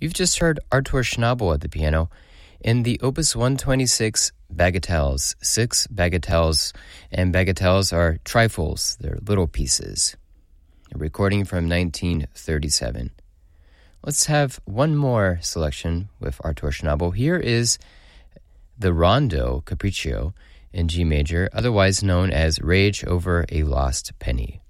You've just heard Artur Schnabel at the piano in the Opus 126 Bagatelles, 6 bagatelles, and bagatelles are trifles, they're little pieces. A recording from 1937. Let's have one more selection with Artur Schnabel. Here is the Rondo Capriccio in G major, otherwise known as Rage Over a Lost Penny.